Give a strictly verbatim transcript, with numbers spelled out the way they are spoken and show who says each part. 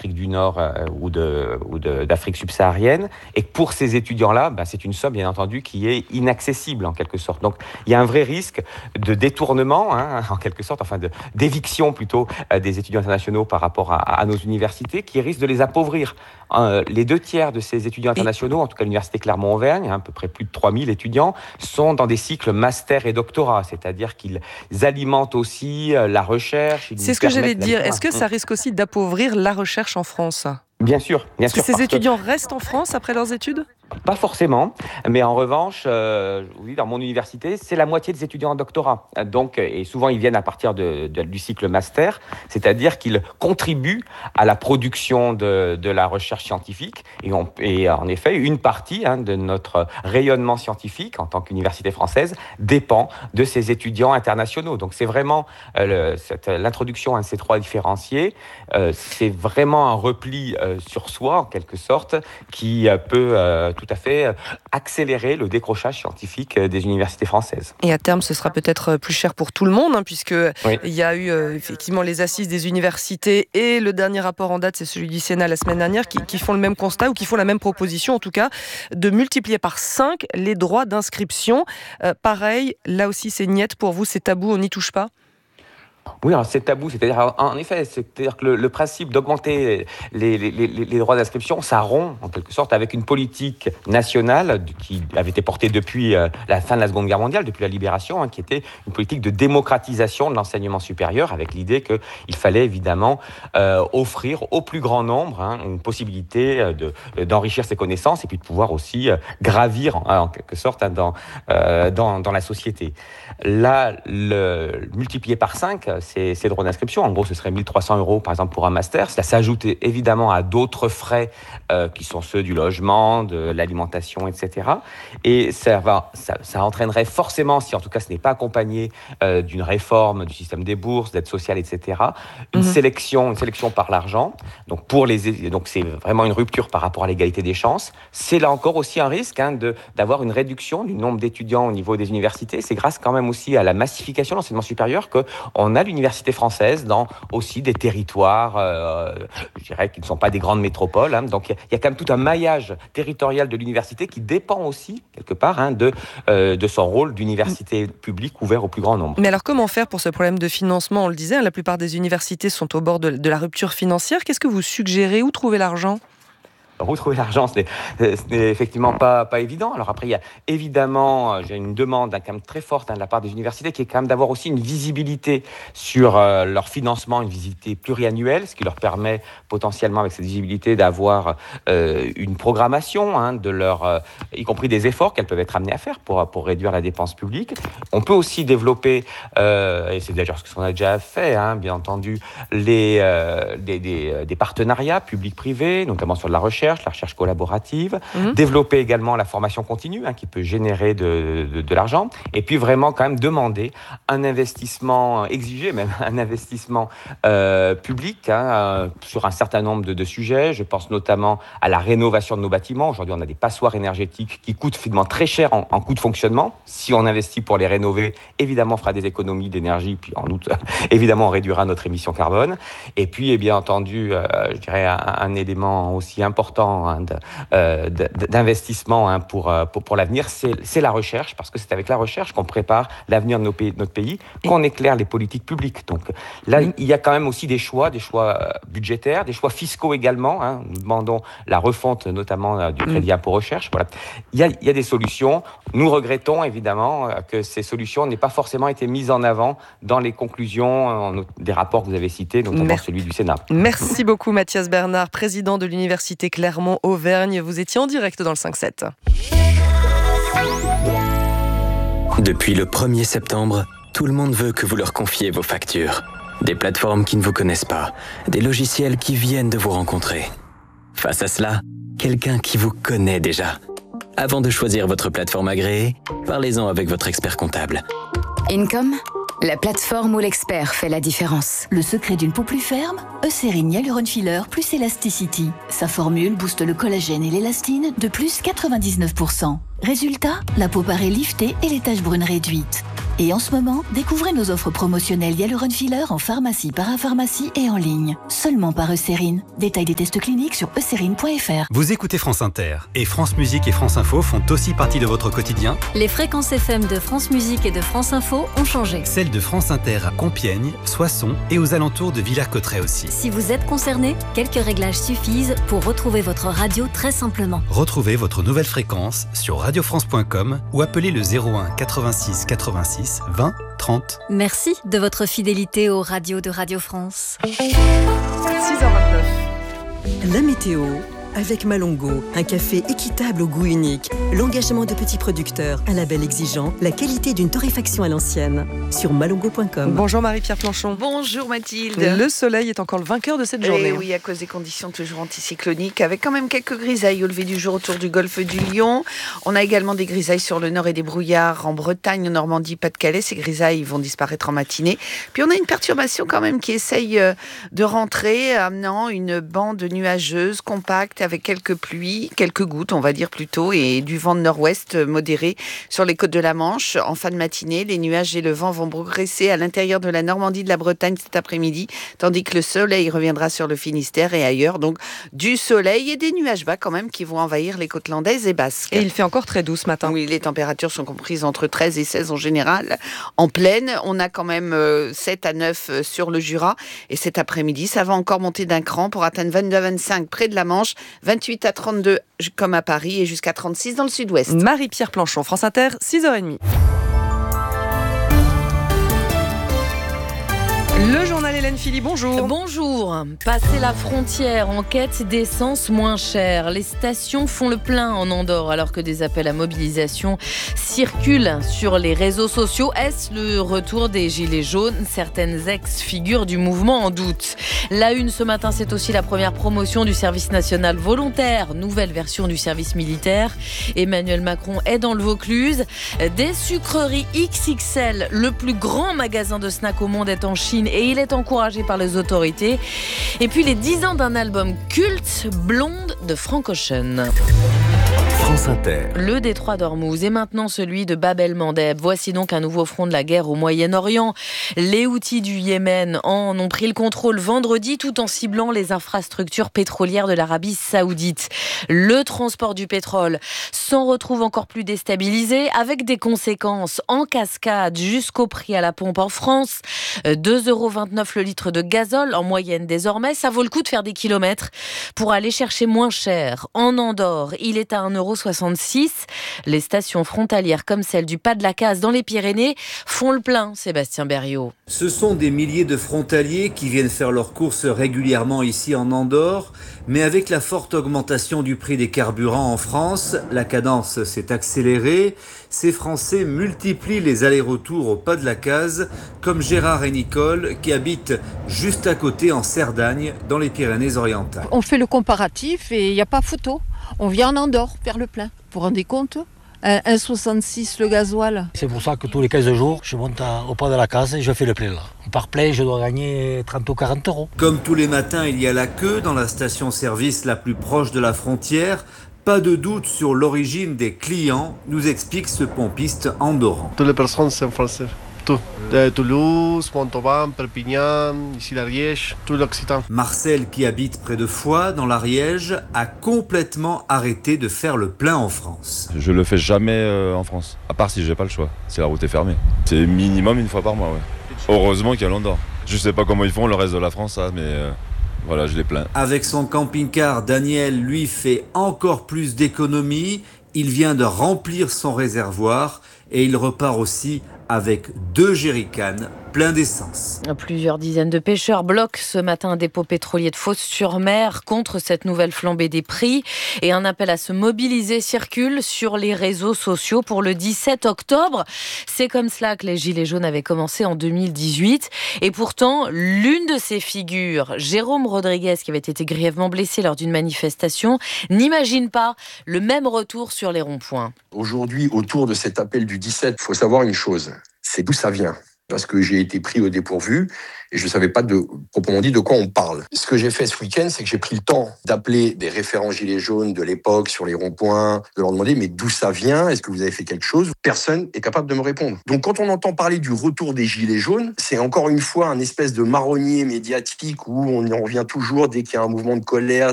Speaker 1: d'Afrique du Nord euh, ou, de, ou de, d'Afrique subsaharienne. Et pour ces étudiants-là, bah, c'est une somme, bien entendu, qui est inaccessible, en quelque sorte. Donc, il y a un vrai risque de détournement, hein, en quelque sorte, enfin de, d'éviction plutôt euh, des étudiants internationaux par rapport à, à nos universités, qui risque de les appauvrir. Euh, les deux tiers de ces étudiants internationaux, en tout cas l'université Clermont-Auvergne, hein, à peu près plus de trois mille étudiants, sont dans des cycles master et doctorat, c'est-à-dire qu'ils alimentent aussi euh, la recherche.
Speaker 2: C'est ce que j'allais dire. Est-ce que ça risque aussi d'appauvrir la recherche en France ?
Speaker 1: Bien sûr, bien
Speaker 2: Est-ce
Speaker 1: sûr.
Speaker 2: que ces
Speaker 1: parce
Speaker 2: étudiants
Speaker 1: que...
Speaker 2: restent en France après leurs études ?
Speaker 1: Pas forcément, mais en revanche, euh, oui, dans mon université, c'est la moitié des étudiants en doctorat. Donc, et souvent, ils viennent à partir de, de, du cycle master, c'est-à-dire qu'ils contribuent à la production de, de la recherche scientifique. Et, on, et en effet, une partie hein, de notre rayonnement scientifique en tant qu'université française dépend de ces étudiants internationaux. Donc, c'est vraiment euh, le, cette, l'introduction à ces trois différenciés. Euh, c'est vraiment un repli euh, sur soi, en quelque sorte, qui euh, peut euh, tout à fait accélérer le décrochage scientifique des universités françaises.
Speaker 2: Et à terme, ce sera peut-être plus cher pour tout le monde, hein, puisque
Speaker 1: oui.
Speaker 2: il y a eu euh, effectivement les assises des universités et le dernier rapport en date, c'est celui du Sénat la semaine dernière, qui, qui font le même constat ou qui font la même proposition, en tout cas, de multiplier par cinq les droits d'inscription. Euh, pareil, là aussi, c'est niette pour vous, c'est tabou, on n'y touche pas ?
Speaker 1: Oui, alors c'est tabou, c'est-à-dire, en effet, c'est-à-dire que le, le principe d'augmenter les, les, les, les droits d'inscription, ça rompt, en quelque sorte, avec une politique nationale qui avait été portée depuis euh, la fin de la Seconde Guerre mondiale, depuis la Libération, hein, qui était une politique de démocratisation de l'enseignement supérieur, avec l'idée qu'il fallait évidemment euh, offrir au plus grand nombre hein, une possibilité de, d'enrichir ses connaissances et puis de pouvoir aussi euh, gravir, hein, en quelque sorte, hein, dans, euh, dans, dans la société. Là, le multiplier par cinq, ces, ces droits d'inscription, en gros, ce serait mille trois cents euros, par exemple, pour un master. Cela s'ajoute évidemment à d'autres frais euh, qui sont ceux du logement, de l'alimentation, et cetera. Et ça, va, ça, ça entraînerait forcément, si en tout cas ce n'est pas accompagné euh, d'une réforme du système des bourses, d'aide sociale, et cetera, une, mmh. sélection, une sélection par l'argent. Donc, pour les, donc, c'est vraiment une rupture par rapport à l'égalité des chances. C'est là encore aussi un risque hein, de, d'avoir une réduction du nombre d'étudiants au niveau des universités. C'est grâce quand même aussi à la massification de l'enseignement supérieur qu'on a l'université française dans aussi des territoires, euh, je dirais, qui ne sont pas des grandes métropoles. Hein. Donc, il y, y a quand même tout un maillage territorial de l'université qui dépend aussi, quelque part, hein, de, euh, de son rôle d'université publique ouvert au plus grand nombre.
Speaker 2: Mais alors, comment faire pour ce problème de financement ? On le disait, la plupart des universités sont au bord de, de la rupture financière. Qu'est-ce que vous suggérez ? Où trouver l'argent ?
Speaker 1: Où trouver l'argent, ce n'est, ce n'est effectivement pas, pas évident. Alors après, il y a évidemment, j'ai une demande hein, quand même très forte hein, de la part des universités qui est quand même d'avoir aussi une visibilité sur euh, leur financement, une visibilité pluriannuelle, ce qui leur permet potentiellement avec cette visibilité d'avoir euh, une programmation hein, de leur, euh, y compris des efforts qu'elles peuvent être amenées à faire pour, pour réduire la dépense publique. On peut aussi développer, euh, et c'est d'ailleurs ce qu'on a déjà fait, hein, bien entendu, les, euh, des, des, des partenariats publics-privés, notamment sur de la recherche, la recherche collaborative, mmh. développer également la formation continue hein, qui peut générer de, de, de l'argent et puis vraiment quand même demander un investissement, exiger même un investissement euh, public hein, euh, sur un certain nombre de, de sujets. Je pense notamment à la rénovation de nos bâtiments. Aujourd'hui, on a des passoires énergétiques qui coûtent finalement très cher en, en coût de fonctionnement. Si on investit pour les rénover, évidemment, on fera des économies d'énergie, puis en outre, évidemment, on réduira notre émission carbone. Et puis, et bien entendu, euh, je dirais un, un élément aussi important Hein, de, euh, de, d'investissement hein, pour, pour, pour l'avenir, c'est, c'est la recherche, parce que c'est avec la recherche qu'on prépare l'avenir de nos pays, notre pays, qu'on éclaire les politiques publiques. Donc là, mmh. il y a quand même aussi des choix, des choix budgétaires, des choix fiscaux également. Hein. Nous demandons la refonte notamment euh, du crédit impôt recherche. Voilà. Il y a, il y a des solutions. Nous regrettons évidemment que ces solutions n'aient pas forcément été mises en avant dans les conclusions euh, des rapports que vous avez cités, notamment Merci. celui du Sénat.
Speaker 2: Merci beaucoup Mathias Bernard, président de l'Université Clermont-Auvergne. Vous étiez en direct dans le cinq sept.
Speaker 3: Depuis le premier septembre, tout le monde veut que vous leur confiez vos factures. Des plateformes qui ne vous connaissent pas, des logiciels qui viennent de vous rencontrer. Face à cela, quelqu'un qui vous connaît déjà. Avant de choisir votre plateforme agréée, parlez-en avec votre expert comptable.
Speaker 4: Income, la plateforme où l'expert fait la différence.
Speaker 5: Le secret d'une peau plus ferme ? Eucérine Hyaluron Filler plus Elasticity. Sa formule booste le collagène et l'élastine de plus quatre-vingt-dix-neuf pour cent. Résultat, la peau paraît liftée et les taches brunes réduites. Et en ce moment, découvrez nos offres promotionnelles Hyaluron-Filler en pharmacie, parapharmacie et en ligne. Seulement par Eucérine. Détail des tests cliniques sur eucérine point f r.
Speaker 6: Vous écoutez France Inter et France Musique et France Info font aussi partie de votre quotidien.
Speaker 7: Les fréquences F M de France Musique et de France Info ont changé.
Speaker 6: Celles de France Inter à Compiègne, Soissons et aux alentours de Villers-Cotterêts aussi.
Speaker 7: Si vous êtes concerné, quelques réglages suffisent pour retrouver votre radio très simplement.
Speaker 6: Retrouvez votre nouvelle fréquence sur radio france point com ou appelez le zéro un quatre-vingt-six quatre-vingt-six vingt trente.
Speaker 7: Merci de votre fidélité aux radios de Radio France.
Speaker 2: six heures vingt-neuf.
Speaker 8: La météo avec Malongo, un café équitable au goût unique, l'engagement de petits producteurs, un label exigeant, la qualité d'une torréfaction à l'ancienne. Sur malongo point com.
Speaker 2: Bonjour Marie-Pierre Planchon.
Speaker 9: Bonjour Mathilde.
Speaker 2: Le soleil est encore le vainqueur de cette journée.
Speaker 9: Et oui, à cause des conditions toujours anticycloniques, avec quand même quelques grisailles au lever du jour autour du golfe du Lion. On a également des grisailles sur le nord et des brouillards en Bretagne, en Normandie, Pas-de-Calais. Ces grisailles vont disparaître en matinée. Puis on a une perturbation quand même qui essaye de rentrer, amenant une bande nuageuse compacte avec quelques pluies, quelques gouttes, on va dire plutôt, et du vent de nord-ouest modéré sur les côtes de la Manche. En fin de matinée, les nuages et le vent vont progresser à l'intérieur de la Normandie, de la Bretagne cet après-midi, tandis que le soleil reviendra sur le Finistère et ailleurs. Donc du soleil et des nuages bas quand même qui vont envahir les côtes landaises et basques.
Speaker 2: Et il fait encore très doux ce matin.
Speaker 9: Oui, les températures sont comprises entre treize et seize en général. En plaine, on a quand même sept à neuf sur le Jura. Et cet après-midi, ça va encore monter d'un cran pour atteindre vingt-deux à vingt-cinq près de la Manche, vingt-huit à trente-deux comme à Paris et jusqu'à trente-six dans le sud-ouest.
Speaker 2: Marie-Pierre Planchon, France Inter, six heures trente. Le journal Hélène Philly, bonjour.
Speaker 10: Bonjour. Passer la frontière en quête d'essence moins chère. Les stations font le plein en Andorre alors que des appels à mobilisation circulent sur les réseaux sociaux. Est-ce le retour des Gilets jaunes ? Certaines ex-figures du mouvement en doutent. La une ce matin, c'est aussi la première promotion du service national volontaire, nouvelle version du service militaire. Emmanuel Macron est dans le Vaucluse. Des sucreries X X L, le plus grand magasin de snacks au monde est en Chine et il est encouragé par les autorités. Et puis les dix ans d'un album culte, Blonde de Frank Ocean.
Speaker 11: France Inter.
Speaker 10: Le détroit d'Ormuz et maintenant celui de Bab el-Mandeb. Voici donc un nouveau front de la guerre au Moyen-Orient. Les Houthis du Yémen en ont pris le contrôle vendredi tout en ciblant les infrastructures pétrolières de l'Arabie Saoudite. Le transport du pétrole s'en retrouve encore plus déstabilisé avec des conséquences en cascade jusqu'au prix à la pompe en France. deux euros vingt-neuf le litre de gazole en moyenne désormais. Ça vaut le coup de faire des kilomètres pour aller chercher moins cher. En Andorre, il est à un euro soixante-six. Les stations frontalières comme celle du Pas de la Casse dans les Pyrénées font le plein, Sébastien Berriot.
Speaker 12: Ce sont des milliers de frontaliers qui viennent faire leurs courses régulièrement ici en Andorre, mais avec la forte augmentation du prix des carburants en France, la cadence s'est accélérée. Ces Français multiplient les allers-retours au Pas de la Case, comme Gérard et Nicole qui habitent juste à côté en Cerdagne, dans les Pyrénées-Orientales.
Speaker 13: On fait le comparatif et il n'y a pas photo. On vient en Andorre faire le plein. Vous vous rendez compte ? un euro soixante-six le gasoil.
Speaker 14: C'est pour ça que tous les quinze jours, je monte à, au Pas de la Case et je fais le plein là. Par plein, je dois gagner trente ou quarante euros.
Speaker 12: Comme tous les matins, il y a la queue dans la station-service la plus proche de la frontière. Pas de doute sur l'origine des clients, nous explique ce pompiste andorran.
Speaker 15: Toutes les personnes sont françaises. Tout. De Toulouse, Montauban, Perpignan, ici l'Ariège, tout l'Occitan.
Speaker 12: Marcel, qui habite près de Foix, dans l'Ariège, a complètement arrêté de faire le plein en France.
Speaker 16: Je le fais jamais euh, en France, à part si j'ai pas le choix, si la route est fermée. C'est minimum une fois par mois, ouais. Heureusement qu'il y a l'Andorre. Je sais pas comment ils font le reste de la France, ça, mais euh, voilà, je les plains.
Speaker 12: Avec son camping-car, Daniel, lui, fait encore plus d'économies. Il vient de remplir son réservoir et il repart aussi avec deux jerrycans pleins d'essence.
Speaker 10: Plusieurs dizaines de pêcheurs bloquent ce matin un dépôt pétrolier de Fos-sur-Mer contre cette nouvelle flambée des prix et un appel à se mobiliser circule sur les réseaux sociaux pour le dix-sept octobre. C'est comme cela que les Gilets jaunes avaient commencé en deux mille dix-huit et pourtant l'une de ces figures, Jérôme Rodriguez, qui avait été grièvement blessé lors d'une manifestation, n'imagine pas le même retour sur les ronds-points.
Speaker 17: Aujourd'hui, autour de cet appel du dix-sept, il faut savoir une chose, c'est d'où ça vient. parce que j'ai été pris au dépourvu et je ne savais pas de, proprement dit de quoi on parle. Ce que j'ai fait ce week-end, c'est que j'ai pris le temps d'appeler des référents gilets jaunes de l'époque sur les ronds-points, de leur demander mais d'où ça vient, est-ce que vous avez fait quelque chose ? Personne n'est capable de me répondre. Donc quand on entend parler du retour des gilets jaunes, c'est encore une fois un espèce de marronnier médiatique où on y revient toujours dès qu'il y a un mouvement de colère,